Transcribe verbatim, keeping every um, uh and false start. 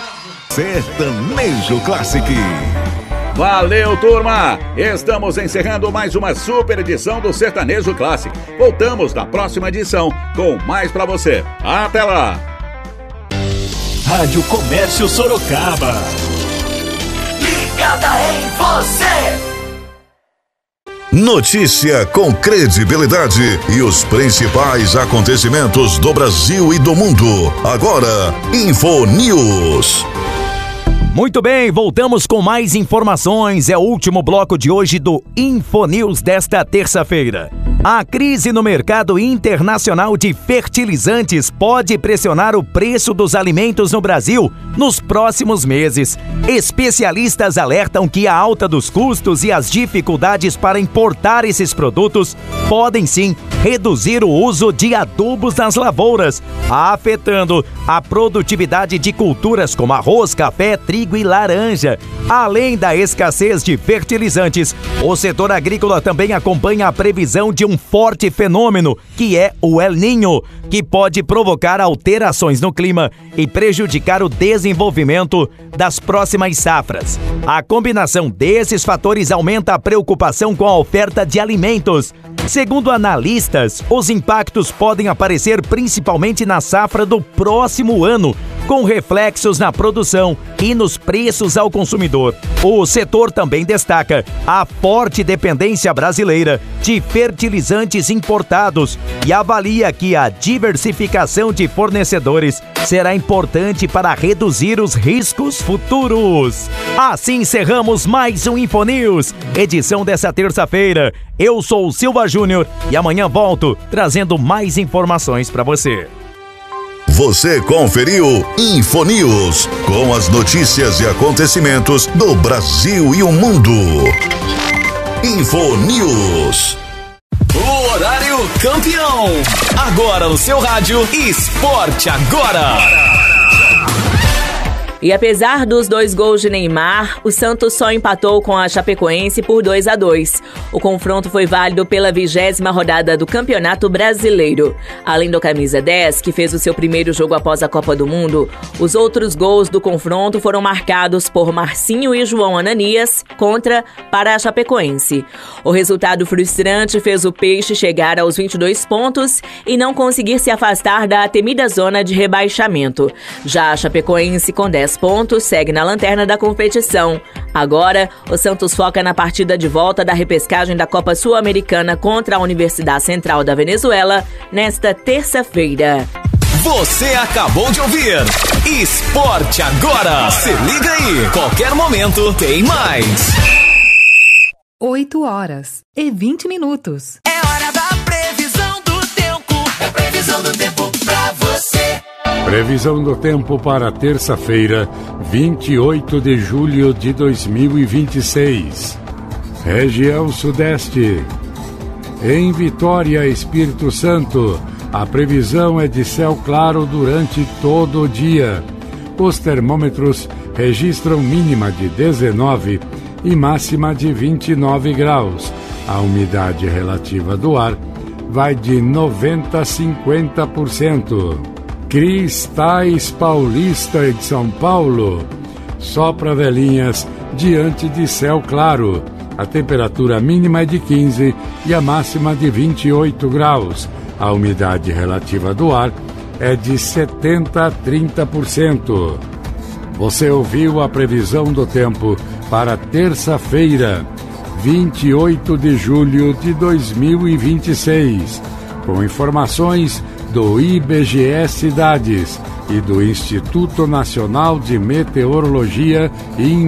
Sertanejo Classic. Valeu, turma! Estamos encerrando mais uma super edição do Sertanejo Classic. Voltamos na próxima edição com mais pra você. Até lá! Rádio Comércio Sorocaba. Ligada em você! Notícia com credibilidade e os principais acontecimentos do Brasil e do mundo. Agora, Info News. Muito bem, voltamos com mais informações. É o último bloco de hoje do Infonews desta terça-feira. A crise no mercado internacional de fertilizantes pode pressionar o preço dos alimentos no Brasil nos próximos meses. Especialistas alertam que a alta dos custos e as dificuldades para importar esses produtos podem sim reduzir o uso de adubos nas lavouras, afetando a produtividade de culturas como arroz, café, trigo e laranja. Além da escassez de fertilizantes, o setor agrícola também acompanha a previsão de um forte fenômeno, que é o El Niño, que pode provocar alterações no clima e prejudicar o desenvolvimento das próximas safras. A combinação desses fatores aumenta a preocupação com a oferta de alimentos. Segundo analistas, os impactos podem aparecer principalmente na safra do próximo ano, com reflexos na produção e nos preços ao consumidor. O setor também destaca a forte dependência brasileira de fertilizantes importados e avalia que a diversificação de fornecedores será importante para reduzir os riscos futuros. Assim encerramos mais um Infonews, edição dessa terça-feira. Eu sou o Silva Júnior e amanhã volto trazendo mais informações para você. Você conferiu Infonews, com as notícias e acontecimentos do Brasil e o mundo. Infonews. O horário campeão. Agora no seu rádio, Esporte Agora. E apesar dos dois gols de Neymar, o Santos só empatou com a Chapecoense por dois a dois. O confronto foi válido pela vigésima rodada do Campeonato Brasileiro. Além do camisa dez, que fez o seu primeiro jogo após a Copa do Mundo, os outros gols do confronto foram marcados por Marcinho e João Ananias contra para a Chapecoense. O resultado frustrante fez o Peixe chegar aos vinte e dois pontos e não conseguir se afastar da temida zona de rebaixamento. Já a Chapecoense, com dez pontos, segue na lanterna da competição. Agora, o Santos foca na partida de volta da repescagem da Copa Sul-Americana contra a Universidade Central da Venezuela nesta terça-feira. Você acabou de ouvir Esporte Agora. Se liga aí, qualquer momento tem mais. oito horas e vinte minutos. É hora da previsão do tempo. É previsão do tempo pra você. Previsão do tempo para terça-feira, vinte e oito de julho de dois mil e vinte e seis. Região Sudeste. Em Vitória, Espírito Santo, a previsão é de céu claro durante todo o dia. Os termômetros registram mínima de dezenove e máxima de vinte e nove graus. A umidade relativa do ar vai de noventa a cinquenta por cento. Cristais Paulista de São Paulo. Sopra velhinhas diante de céu claro. A temperatura mínima é de quinze e a máxima de vinte e oito graus. A umidade relativa do ar é de setenta a trinta por cento. Você ouviu a previsão do tempo para terça-feira, vinte e oito de julho de dois mil e vinte e seis. Com informações do I B G E Cidades e do Instituto Nacional de Meteorologia e